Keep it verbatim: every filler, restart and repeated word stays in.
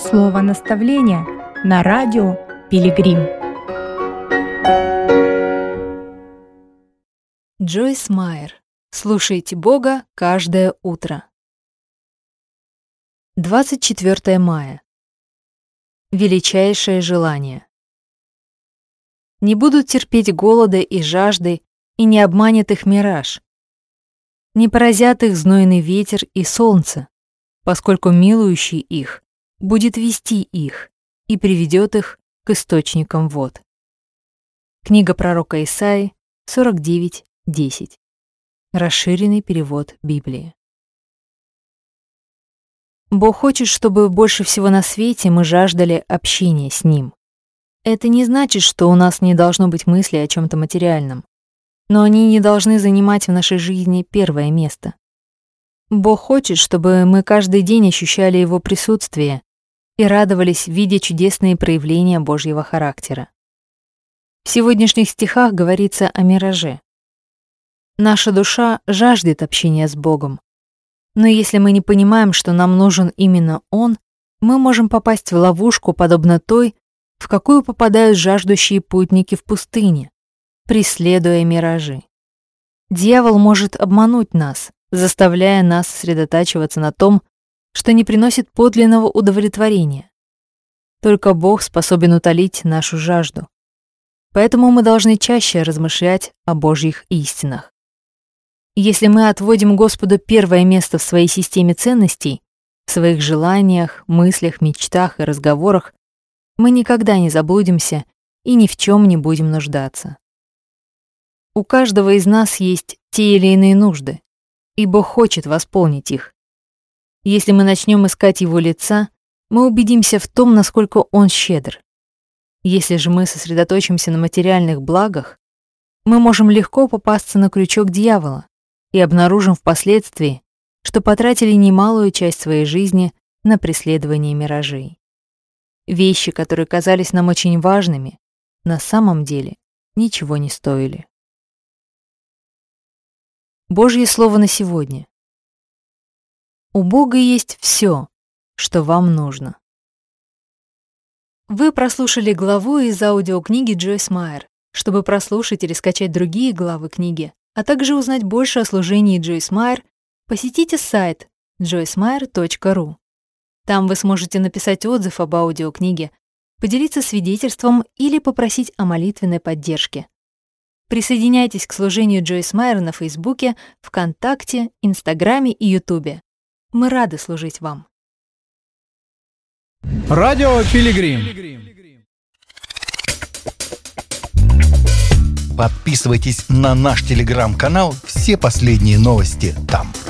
Слово наставления на радио Пилигрим. Джойс Майер. Слушайте Бога каждое утро. двадцать четвёртое мая. Величайшее желание. Не будут терпеть голода и жажды, и не обманет их мираж. Не поразят их знойный ветер и солнце, поскольку милующий их будет вести их и приведет их к источникам вод. Книга пророка Исаии, сорок девять десять. Расширенный перевод Библии. Бог хочет, чтобы больше всего на свете мы жаждали общения с Ним. Это не значит, что у нас не должно быть мысли о чем-то материальном, но они не должны занимать в нашей жизни первое место. Бог хочет, чтобы мы каждый день ощущали Его присутствие и радовались, видя чудесные проявления Божьего характера. В сегодняшних стихах говорится о мираже. Наша душа жаждет общения с Богом, но если мы не понимаем, что нам нужен именно Он, мы можем попасть в ловушку, подобно той, в какую попадают жаждущие путники в пустыне, преследуя миражи. Дьявол может обмануть нас, заставляя нас сосредотачиваться на том, что не приносит подлинного удовлетворения. Только Бог способен утолить нашу жажду. Поэтому мы должны чаще размышлять о Божьих истинах. Если мы отводим Господу первое место в своей системе ценностей, в своих желаниях, мыслях, мечтах и разговорах, мы никогда не заблудимся и ни в чем не будем нуждаться. У каждого из нас есть те или иные нужды, и Бог хочет восполнить их. Если мы начнем искать Его лица, мы убедимся в том, насколько Он щедр. Если же мы сосредоточимся на материальных благах, мы можем легко попасться на крючок дьявола и обнаружим впоследствии, что потратили немалую часть своей жизни на преследование миражей. Вещи, которые казались нам очень важными, на самом деле ничего не стоили. Божье слово на сегодня. У Бога есть все, что вам нужно. Вы прослушали главу из аудиокниги Джойс Майер. Чтобы прослушать или скачать другие главы книги, а также узнать больше о служении Джойс Майер, посетите сайт джойс майер точка ру. Там вы сможете написать отзыв об аудиокниге, поделиться свидетельством или попросить о молитвенной поддержке. Присоединяйтесь к служению Джойс Майер на Фейсбуке, ВКонтакте, Инстаграме и Ютубе. Мы рады служить вам. Радио Пилигрим. Подписывайтесь на наш телеграм-канал, все последние новости там.